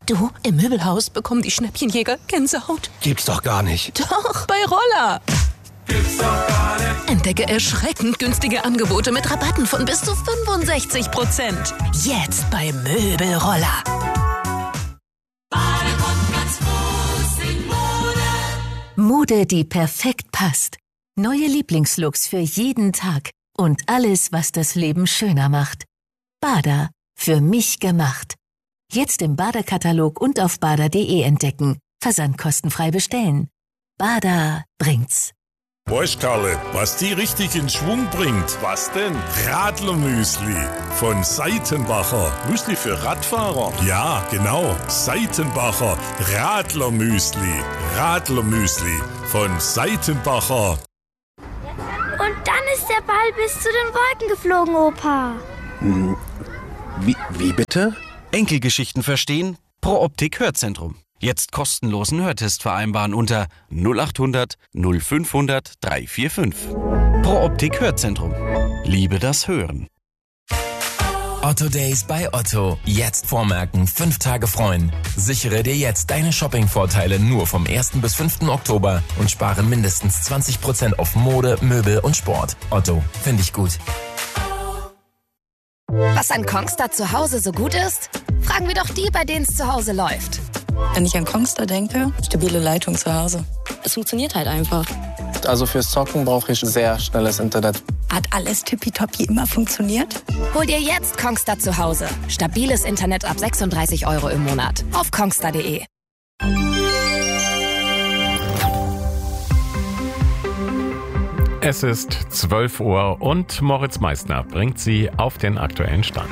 Du, im Möbelhaus bekommen die Schnäppchenjäger Gänsehaut. Gibt's doch gar nicht. Doch, bei Roller. Gibt's doch gar nicht. Entdecke erschreckend günstige Angebote mit Rabatten von bis zu 65%. Jetzt bei Möbelroller. Mode, die perfekt passt. Neue Lieblingslooks für jeden Tag. Und alles, was das Leben schöner macht. Bada, für mich gemacht. Jetzt im Bada-Katalog und auf bada.de entdecken. Versand kostenfrei bestellen. Bada bringt's. Weißt, Karle, was die richtig in Schwung bringt? Was denn? Radlermüsli von Seitenbacher. Müsli für Radfahrer? Ja, genau. Seitenbacher Radlermüsli. Radlermüsli von Seitenbacher. Und dann ist der Ball bis zu den Wolken geflogen, Opa. Wie bitte? Enkelgeschichten verstehen? Pro Optik Hörzentrum. Jetzt kostenlosen Hörtest vereinbaren unter 0800 0500 345. Pro Optik Hörzentrum. Liebe das Hören. Otto Days bei Otto. Jetzt vormerken, 5 Tage freuen. Sichere dir jetzt deine Shopping-Vorteile nur vom 1. bis 5. Oktober und spare mindestens 20% auf Mode, Möbel und Sport. Otto, finde ich gut. Was an Kongstar zu Hause so gut ist? Fragen wir doch die, bei denen es zu Hause läuft. Wenn ich an Kongstar denke, stabile Leitung zu Hause. Es funktioniert halt einfach. Also fürs Zocken brauche ich sehr schnelles Internet. Hat alles tippitoppi immer funktioniert? Hol dir jetzt Kongstar zu Hause. Stabiles Internet ab 36 € im Monat. Auf kongstar.de. Es ist 12 Uhr und Moritz Meissner bringt Sie auf den aktuellen Stand.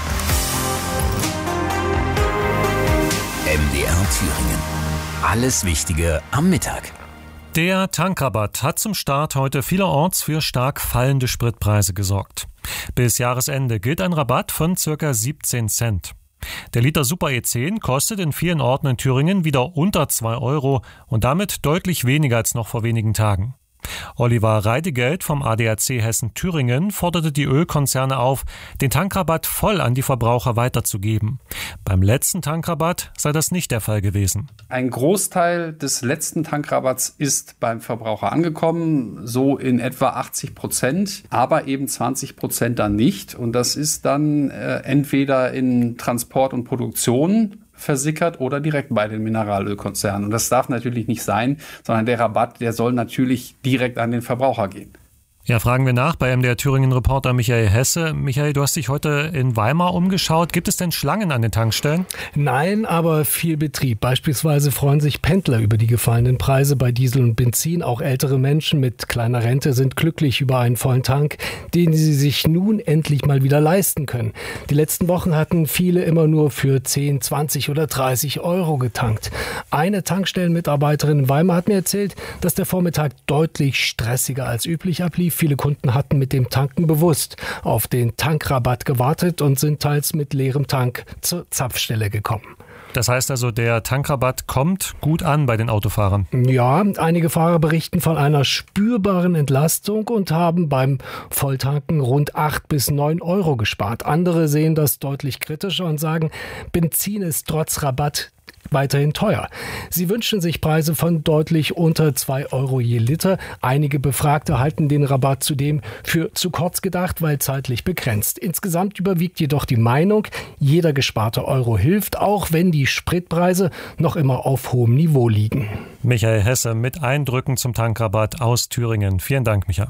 MDR Thüringen. Alles Wichtige am Mittag. Der Tankrabatt hat zum Start heute vielerorts für stark fallende Spritpreise gesorgt. Bis Jahresende gilt ein Rabatt von ca. 17 Cent. Der Liter Super E10 kostet in vielen Orten in Thüringen wieder unter 2 € und damit deutlich weniger als noch vor wenigen Tagen. Oliver Reidegeld vom ADAC Hessen-Thüringen forderte die Ölkonzerne auf, den Tankrabatt voll an die Verbraucher weiterzugeben. Beim letzten Tankrabatt sei das nicht der Fall gewesen. Ein Großteil des letzten Tankrabatts ist beim Verbraucher angekommen, so in etwa 80%, aber eben 20% dann nicht. Und das ist dann entweder in Transport und Produktion versickert oder direkt bei den Mineralölkonzernen. Und das darf natürlich nicht sein, sondern der Rabatt, der soll natürlich direkt an den Verbraucher gehen. Ja, fragen wir nach bei MDR Thüringen-Reporter Michael Hesse. Michael, du hast dich heute in Weimar umgeschaut. Gibt es denn Schlangen an den Tankstellen? Nein, aber viel Betrieb. Beispielsweise freuen sich Pendler über die gefallenen Preise bei Diesel und Benzin. Auch ältere Menschen mit kleiner Rente sind glücklich über einen vollen Tank, den sie sich nun endlich mal wieder leisten können. Die letzten Wochen hatten viele immer nur für 10, 20 oder 30 € getankt. Eine Tankstellenmitarbeiterin in Weimar hat mir erzählt, dass der Vormittag deutlich stressiger als üblich ablief. Viele Kunden hatten mit dem Tanken bewusst auf den Tankrabatt gewartet und sind teils mit leerem Tank zur Zapfstelle gekommen. Das heißt also, der Tankrabatt kommt gut an bei den Autofahrern? Ja, einige Fahrer berichten von einer spürbaren Entlastung und haben beim Volltanken rund 8 bis 9 € gespart. Andere sehen das deutlich kritischer und sagen, Benzin ist trotz Rabatt weiterhin teuer. Sie wünschen sich Preise von deutlich unter 2 € je Liter. Einige Befragte halten den Rabatt zudem für zu kurz gedacht, weil zeitlich begrenzt. Insgesamt überwiegt jedoch die Meinung, jeder gesparte Euro hilft, auch wenn die Spritpreise noch immer auf hohem Niveau liegen. Michael Hesse mit Eindrücken zum Tankrabatt aus Thüringen. Vielen Dank, Michael.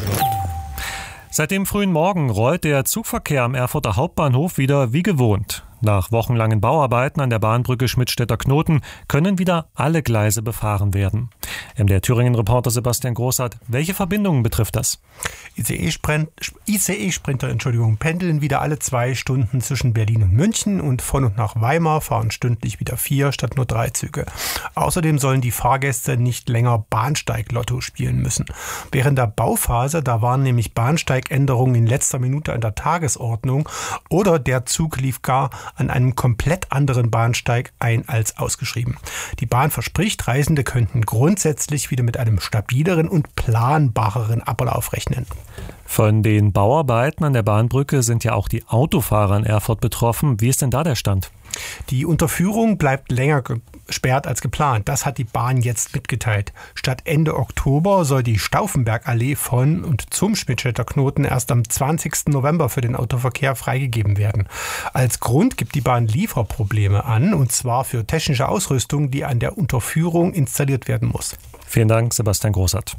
Seit dem frühen Morgen rollt der Zugverkehr am Erfurter Hauptbahnhof wieder wie gewohnt. Nach wochenlangen Bauarbeiten an der Bahnbrücke Schmidtstädter-Knoten können wieder alle Gleise befahren werden. MDR Thüringen-Reporter Sebastian Großart, welche Verbindungen betrifft das? ICE-Sprinter pendeln wieder alle 2 Stunden zwischen Berlin und München und von und nach Weimar fahren stündlich wieder 4 statt nur 3 Züge. Außerdem sollen die Fahrgäste nicht länger Bahnsteig-Lotto spielen müssen. Während der Bauphase, da waren nämlich Bahnsteigänderungen in letzter Minute an der Tagesordnung oder der Zug lief gar an einem komplett anderen Bahnsteig ein als ausgeschrieben. Die Bahn verspricht, Reisende könnten grundsätzlich wieder mit einem stabileren und planbareren Ablauf rechnen. Von den Bauarbeiten an der Bahnbrücke sind ja auch die Autofahrer in Erfurt betroffen. Wie ist denn da der Stand? Die Unterführung bleibt länger gesperrt als geplant. Das hat die Bahn jetzt mitgeteilt. Statt Ende Oktober soll die Stauffenbergallee von und zum Schmidtstädter Knoten erst am 20. November für den Autoverkehr freigegeben werden. Als Grund gibt die Bahn Lieferprobleme an, und zwar für technische Ausrüstung, die an der Unterführung installiert werden muss. Vielen Dank, Sebastian Großart.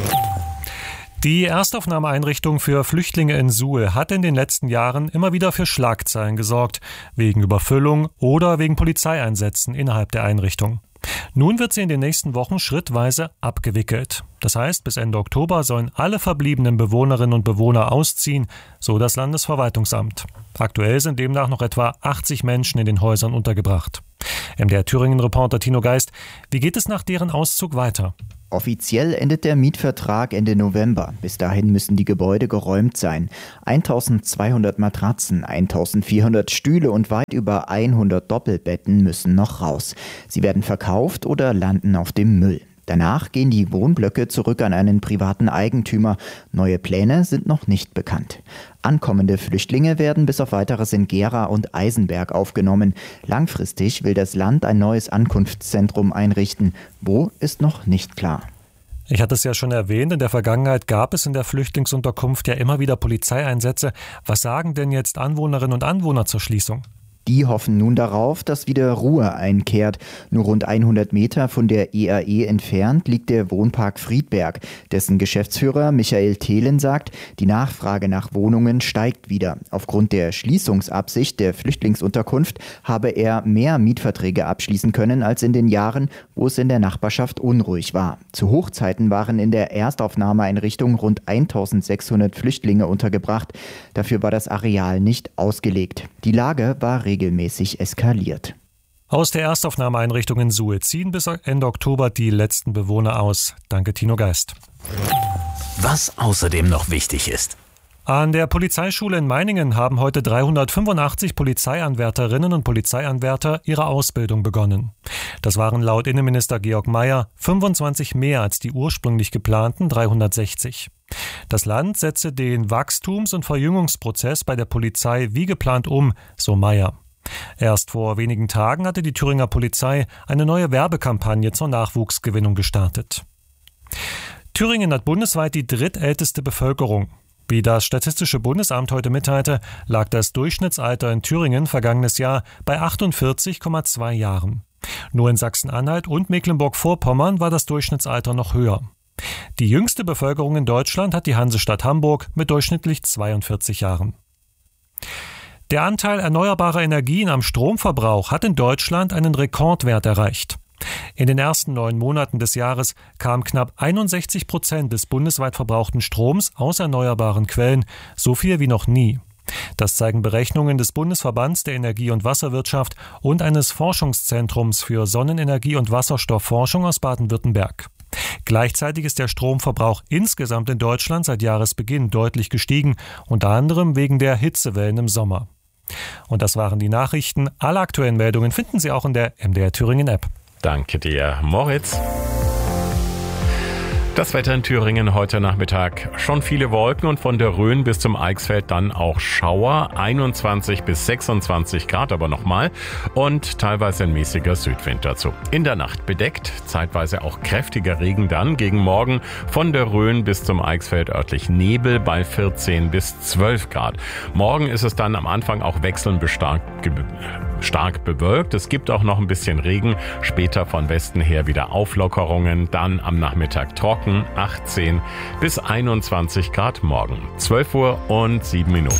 Die Erstaufnahmeeinrichtung für Flüchtlinge in Suhl hat in den letzten Jahren immer wieder für Schlagzeilen gesorgt, wegen Überfüllung oder wegen Polizeieinsätzen innerhalb der Einrichtung. Nun wird sie in den nächsten Wochen schrittweise abgewickelt. Das heißt, bis Ende Oktober sollen alle verbliebenen Bewohnerinnen und Bewohner ausziehen, so das Landesverwaltungsamt. Aktuell sind demnach noch etwa 80 Menschen in den Häusern untergebracht. MDR Thüringen-Reporter Tino Geist, wie geht es nach deren Auszug weiter? Offiziell endet der Mietvertrag Ende November. Bis dahin müssen die Gebäude geräumt sein. 1200 Matratzen, 1400 Stühle und weit über 100 Doppelbetten müssen noch raus. Sie werden verkauft oder landen auf dem Müll. Danach gehen die Wohnblöcke zurück an einen privaten Eigentümer. Neue Pläne sind noch nicht bekannt. Ankommende Flüchtlinge werden bis auf Weiteres in Gera und Eisenberg aufgenommen. Langfristig will das Land ein neues Ankunftszentrum einrichten. Wo, ist noch nicht klar. Ich hatte es ja schon erwähnt, in der Vergangenheit gab es in der Flüchtlingsunterkunft ja immer wieder Polizeieinsätze. Was sagen denn jetzt Anwohnerinnen und Anwohner zur Schließung? Die hoffen nun darauf, dass wieder Ruhe einkehrt. Nur rund 100 Meter von der EAE entfernt liegt der Wohnpark Friedberg. Dessen Geschäftsführer Michael Thelen sagt, die Nachfrage nach Wohnungen steigt wieder. Aufgrund der Schließungsabsicht der Flüchtlingsunterkunft habe er mehr Mietverträge abschließen können als in den Jahren, wo es in der Nachbarschaft unruhig war. Zu Hochzeiten waren in der Erstaufnahmeeinrichtung rund 1600 Flüchtlinge untergebracht. Dafür war das Areal nicht ausgelegt. Die Lage war regelmäßig eskaliert. Aus der Erstaufnahmeeinrichtung in Suhl ziehen bis Ende Oktober die letzten Bewohner aus. Danke, Tino Geist. Was außerdem noch wichtig ist. An der Polizeischule in Meiningen haben heute 385 Polizeianwärterinnen und Polizeianwärter ihre Ausbildung begonnen. Das waren laut Innenminister Georg Mayer 25 mehr als die ursprünglich geplanten 360. Das Land setze den Wachstums- und Verjüngungsprozess bei der Polizei wie geplant um, so Mayer. Erst vor wenigen Tagen hatte die Thüringer Polizei eine neue Werbekampagne zur Nachwuchsgewinnung gestartet. Thüringen hat bundesweit die drittälteste Bevölkerung. Wie das Statistische Bundesamt heute mitteilte, lag das Durchschnittsalter in Thüringen vergangenes Jahr bei 48,2 Jahren. Nur in Sachsen-Anhalt und Mecklenburg-Vorpommern war das Durchschnittsalter noch höher. Die jüngste Bevölkerung in Deutschland hat die Hansestadt Hamburg mit durchschnittlich 42 Jahren. Der Anteil erneuerbarer Energien am Stromverbrauch hat in Deutschland einen Rekordwert erreicht. In den ersten 9 Monaten des Jahres kamen knapp 61% des bundesweit verbrauchten Stroms aus erneuerbaren Quellen, so viel wie noch nie. Das zeigen Berechnungen des Bundesverbands der Energie- und Wasserwirtschaft und eines Forschungszentrums für Sonnenenergie- und Wasserstoffforschung aus Baden-Württemberg. Gleichzeitig ist der Stromverbrauch insgesamt in Deutschland seit Jahresbeginn deutlich gestiegen, unter anderem wegen der Hitzewellen im Sommer. Und das waren die Nachrichten. Alle aktuellen Meldungen finden Sie auch in der MDR Thüringen App. Danke dir, Moritz. Das Wetter in Thüringen heute Nachmittag. Schon viele Wolken und von der Rhön bis zum Eichsfeld dann auch Schauer. 21 bis 26 Grad aber nochmal und teilweise ein mäßiger Südwind dazu. In der Nacht bedeckt, zeitweise auch kräftiger Regen dann. Gegen Morgen von der Rhön bis zum Eichsfeld örtlich Nebel bei 14 bis 12 Grad. Morgen ist es dann am Anfang auch wechselnd stark bewölkt. Es gibt auch noch ein bisschen Regen. Später von Westen her wieder Auflockerungen. Dann am Nachmittag trocken. 18 bis 21 Grad morgen. 12 Uhr und 7 Minuten.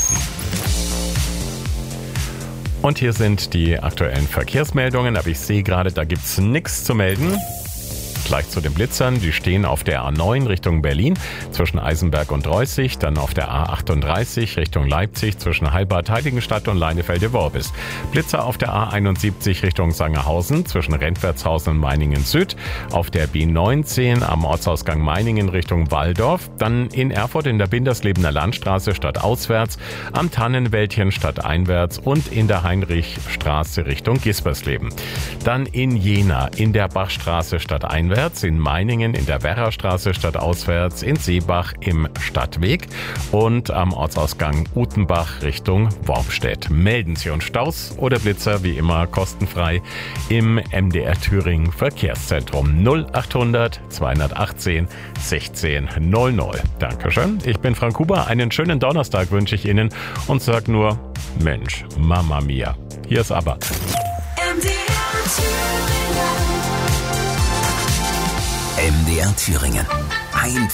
Und hier sind die aktuellen Verkehrsmeldungen. Aber ich sehe gerade, da gibt's nichts zu melden. Gleich zu den Blitzern. Die stehen auf der A9 Richtung Berlin zwischen Eisenberg und Reußig. Dann auf der A38 Richtung Leipzig zwischen Heilbad-Heiligenstadt und Leinefelde-Worbis. Blitzer auf der A71 Richtung Sangerhausen zwischen Rentwertshausen und Meiningen Süd. Auf der B19 am Ortsausgang Meiningen Richtung Walldorf. Dann in Erfurt in der Binderslebener Landstraße stadtauswärts. Am Tannenwäldchen stadteinwärts und in der Heinrichstraße Richtung Gispersleben. Dann in Jena in der Bachstraße stadteinwärts stadteinwärts, in Meiningen in der Werrastraße stadtauswärts, in Seebach im Stadtweg und am Ortsausgang Utenbach Richtung Worpstedt. Melden Sie uns Staus oder Blitzer wie immer kostenfrei im MDR Thüringen Verkehrszentrum 0800 218 16 00. Dankeschön. Ich bin Frank Huber. Einen schönen Donnerstag wünsche ich Ihnen und sag nur, Mensch, Mama Mia. Hier ist ABBA. MDR Thüringen. Einfach